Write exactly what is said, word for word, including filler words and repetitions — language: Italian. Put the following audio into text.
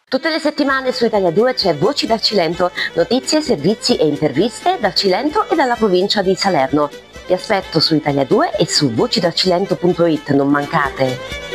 Tutte le settimane su Italia due c'è Voci dal Cilento, notizie, servizi e interviste dal Cilento e dalla provincia di Salerno. Vi aspetto su Italia due e su voci dal cilento punto it, non mancate!